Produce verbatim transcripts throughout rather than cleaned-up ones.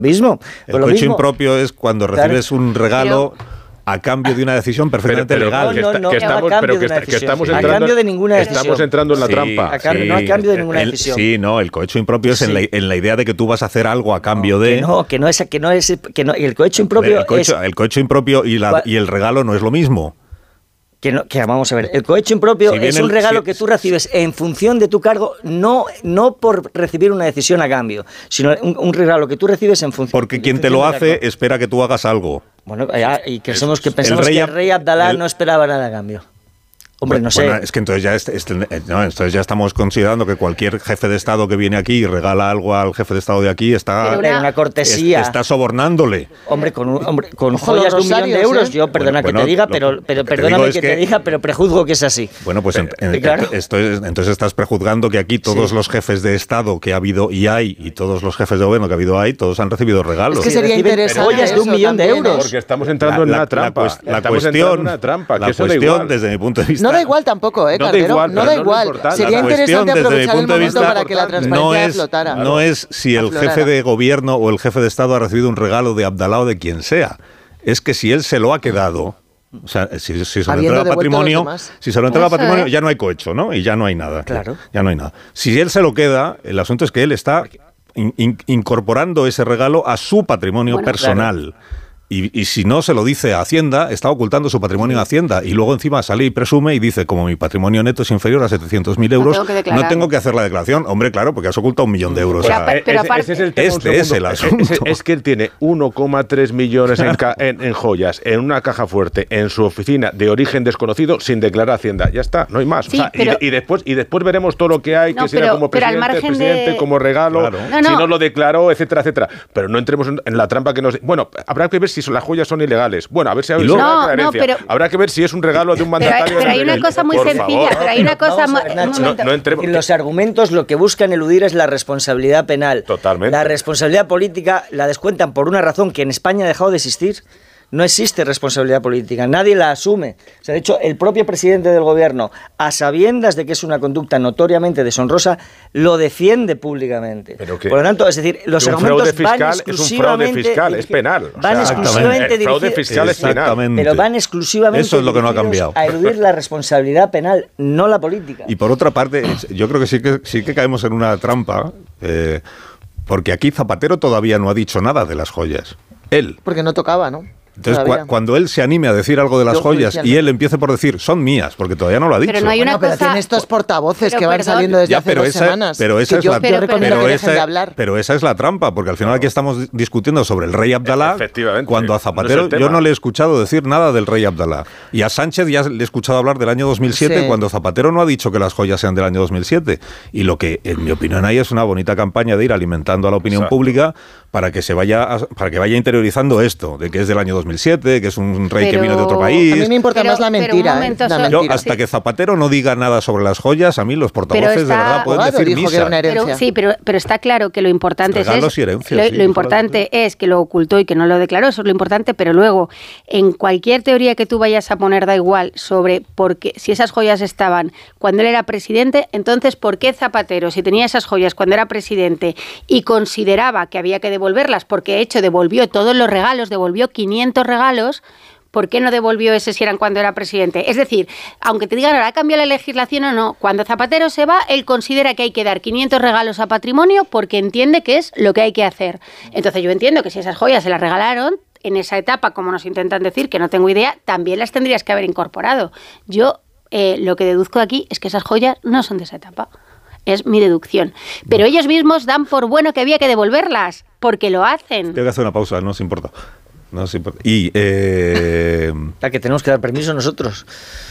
mismo. El cohecho mismo. impropio es cuando recibes claro. un regalo... Pero, a cambio de una decisión perfectamente pero, pero, legal. No, no, no, que, está, que estamos, pero que, está, que estamos sí. entrando, a cambio de ninguna decisión. Estamos entrando en la sí, trampa. A cambio, sí. No a cambio de ninguna el, decisión. Sí, no, el cohecho impropio sí. es en la, en la idea de que tú vas a hacer algo a cambio no, de... Que no, que no es... Que no es que no, el cohecho impropio el cohecho, es... El cohecho impropio y, la, y el regalo no es lo mismo. Que, no, que vamos a ver, el cohecho impropio si es un el, regalo si, que tú recibes en función de tu cargo, no, no por recibir una decisión a cambio, sino un, un regalo que tú recibes en función... Porque quien te lo hace cargo. espera que tú hagas algo. Bueno, ya, y que, somos, que pensamos el rey, que el rey Abdalá el, no esperaba nada a cambio. Hombre, bueno, no sé. Bueno, es que entonces ya, este, este, no, entonces ya estamos considerando que cualquier jefe de Estado que viene aquí y regala algo al jefe de Estado de aquí está... Una, una cortesía. Es, está sobornándole. Hombre, con, un, hombre, con joyas de un millón de euros, ¿eh? Yo, perdona bueno, que bueno, te diga, lo, pero, pero que perdóname que, que te diga, pero prejuzgo que es así. Bueno, pues en, en, claro. esto es, entonces estás prejuzgando que aquí todos sí. los jefes de Estado que ha habido y hay, y todos los jefes de gobierno que ha habido hay, todos han recibido regalos. Es que sería interesante joyas de un millón de euros. Porque estamos entrando en una trampa. La cuestión, la cuestión, desde mi punto de vista... No da igual tampoco, ¿eh, no Cardero? Da igual, no da igual. No Sería interesante aprovechar el momento vista, para que la transparencia no es, flotara. No es si el aflorara. jefe de gobierno o el jefe de Estado ha recibido un regalo de Abdalá o de quien sea. Es que si él se lo ha quedado... O sea, si, si se lo entrega patrimonio, si se lo entrega patrimonio, ya no hay cohecho, ¿no? Y ya no hay nada. Claro. Ya no hay nada. Si él se lo queda, el asunto es que él está in, in, incorporando ese regalo a su patrimonio bueno, personal. Claro. Y, y si no se lo dice a Hacienda, está ocultando su patrimonio en Hacienda. Y luego encima sale y presume y dice, como mi patrimonio neto es inferior a setecientos mil euros, no tengo, no tengo que hacer la declaración. Hombre, claro, porque has ocultado un millón de euros. Pero, o sea, pero ese, ese es el tema, este es el asunto. Es, es que él tiene uno coma tres millones en, ca, en, en joyas, en una caja fuerte, en su oficina de origen desconocido, sin declarar Hacienda. Ya está, no hay más. Sí, o sea, pero, y, y, después, y después veremos todo lo que hay, no, que será como presidente, presidente de... como regalo, claro. no, no. si no lo declaró, etcétera, etcétera. Pero no entremos en, en la trampa que nos... Bueno, habrá que ver si son, las joyas son ilegales. Bueno, a ver si hay no, una no, pero, habrá que ver si es un regalo de un mandatario. Pero hay, pero hay una cosa muy Por sencilla, favor. pero hay una cosa Vamos a ver, Nacho, no, no entremos. Los argumentos lo que buscan eludir es la responsabilidad penal. Totalmente. La responsabilidad política la descuentan por una razón que en España ha dejado de existir. No existe responsabilidad política, nadie la asume. O sea, de hecho, el propio presidente del gobierno, a sabiendas de que es una conducta notoriamente deshonrosa, lo defiende públicamente. Pero que, por lo tanto, es decir, los argumentos van exclusivamente... Es un fraude fiscal, es penal. Van o sea, exclusivamente el fraude fiscal es penal. Pero van exclusivamente Eso es lo que no ha cambiado. a eludir la responsabilidad penal, no la política. Y por otra parte, yo creo que sí que, sí que caemos en una trampa, eh, porque aquí Zapatero todavía no ha dicho nada de las joyas. Él. Porque no tocaba, ¿no? Entonces, cu- cuando él se anime a decir algo de las Yo joyas y él empiece por decir, son mías, porque todavía no lo ha dicho. Pero no hay una bueno, pero cosa... tiene estos portavoces pero que van perdón. saliendo desde ya, hace pero dos esa, semanas. Pero esa, es yo, la, yo recomiendo pero que esa, dejen de hablar. pero esa es la trampa, porque al final aquí estamos discutiendo sobre el rey Abdalá, cuando a Zapatero no yo no le he escuchado decir nada del rey Abdalá. Y a Sánchez ya le he escuchado hablar del año dos mil siete, sí. cuando Zapatero no ha dicho que las joyas sean del año dos mil siete. Y lo que, en mi opinión, hay es una bonita campaña de ir alimentando a la opinión Exacto. pública para que se vaya a, para que vaya interiorizando esto, de que es del año dos mil siete, que es un rey pero... que vino de otro país. A mí me importa pero, más la mentira. momento, ¿eh? la so, Yo, mentira. hasta sí. que Zapatero no diga nada sobre las joyas, a mí los portavoces está, de verdad pueden abogado, decir dijo misa. que era una herencia. Pero, sí, pero, pero está claro que lo importante Regalos es... y herencias, lo, sí, lo importante claro. es que lo ocultó y que no lo declaró, eso es lo importante, pero luego, en cualquier teoría que tú vayas a poner, da igual, sobre por qué, si esas joyas estaban cuando él era presidente, entonces, ¿por qué Zapatero, si tenía esas joyas cuando era presidente y consideraba que había que devolverlas, porque de hecho devolvió todos los regalos, devolvió quinientos regalos, ¿por qué no devolvió ese si eran cuando era presidente? Es decir, aunque te digan ahora ha cambiado la legislación o no, cuando Zapatero se va, él considera que hay que dar quinientos regalos a patrimonio porque entiende que es lo que hay que hacer. Entonces yo entiendo que si esas joyas se las regalaron, en esa etapa, como nos intentan decir, que no tengo idea, también las tendrías que haber incorporado. Yo eh, lo que deduzco de aquí es que esas joyas no son de esa etapa. Es mi deducción. Pero ellos mismos dan por bueno que había que devolverlas, porque lo hacen. Tengo que hacer una pausa, no os importa. No os importa. Y... Eh... ¿A que tenemos que dar permiso nosotros?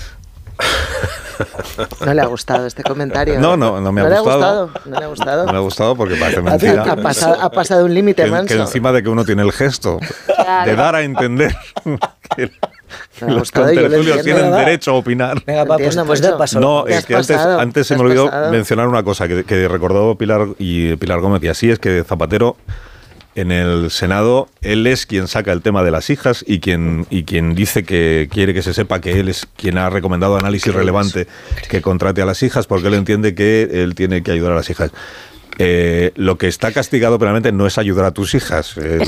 No le ha gustado este comentario. No, no, no me ha ¿No gustado. Le ha gustado. No le ha gustado. No me ha gustado porque parece mentira. Ha pasado, ha pasado un límite, que, manso. que encima de que uno tiene el gesto Claro. de dar a entender que Me ha los gustado, yo lo contertulios entiendo, tienen ¿verdad? derecho a opinar. Venga, va, pues, Entiendo, pues da macho. paso. No, Te es has que antes, pasado, antes se te me has olvidó pasado. mencionar una cosa que, que recordó Pilar y Pilar Gómez, y así es que Zapatero en el Senado, él es quien saca el tema de las hijas y quien, y quien dice que quiere que se sepa que él es quien ha recomendado análisis relevante que contrate a las hijas, porque él entiende que él tiene que ayudar a las hijas. Eh, lo que está castigado penalmente no es ayudar a tus hijas. Eh,